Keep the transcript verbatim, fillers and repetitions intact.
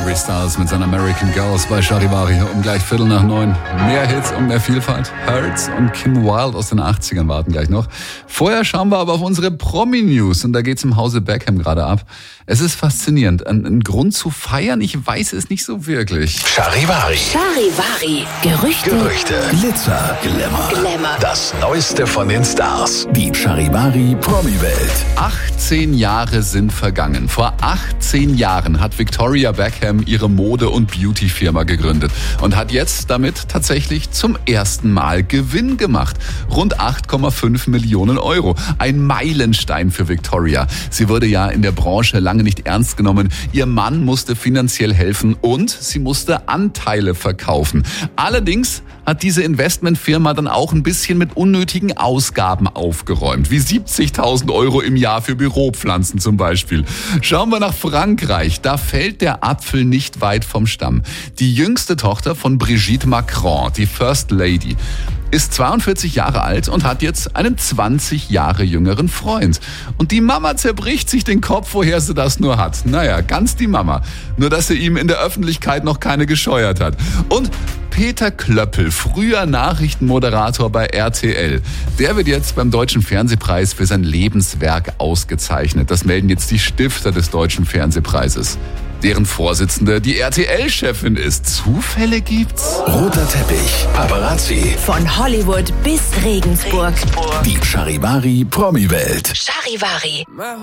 Harry Styles mit seinen American Girls bei Charivari um gleich Viertel nach neun. Mehr Hits und mehr Vielfalt. Hurts und Kim Wilde aus den achtzigern warten gleich noch. Vorher schauen wir aber auf unsere Promi-News und da geht's im Hause Beckham gerade ab. Es ist faszinierend. Ein, ein Grund zu feiern, ich weiß es nicht so wirklich. Charivari. Charivari. Gerüchte. Gerüchte. Glitzer. Glamour. Glamour. Das Neueste von den Stars. Die Charivari Promi-Welt. achtzehn Jahre sind vergangen. Vor achtzehn Jahren hat Victoria Beckham ihre Mode- und Beauty-Firma gegründet und hat jetzt damit tatsächlich zum ersten Mal Gewinn gemacht. Rund acht Komma fünf Millionen Euro. Ein Meilenstein für Victoria. Sie wurde ja in der Branche lange nicht ernst genommen. Ihr Mann musste finanziell helfen und sie musste Anteile verkaufen. Allerdings hat diese Investmentfirma dann auch ein bisschen mit unnötigen Ausgaben aufgeräumt, wie siebzigtausend Euro im Jahr für Büropflanzen zum Beispiel. Schauen wir nach Frankreich, da fällt der Apfel nicht weit vom Stamm. Die jüngste Tochter von Brigitte Macron, die First Lady, ist zweiundvierzig Jahre alt und hat jetzt einen zwanzig Jahre jüngeren Freund. Und die Mama zerbricht sich den Kopf, woher sie das nur hat. Naja, ganz die Mama. Nur, dass sie ihm in der Öffentlichkeit noch keine gescheuert hat. Und Peter Klöppel, früher Nachrichtenmoderator bei R T L, der wird jetzt beim Deutschen Fernsehpreis für sein Lebenswerk ausgezeichnet. Das melden jetzt die Stifter des Deutschen Fernsehpreises. Deren Vorsitzende die R T L-Chefin ist. Zufälle gibt's? Roter Teppich. Paparazzi. Von Hollywood bis Regensburg. Die Charivari Promi-Welt. Charivari.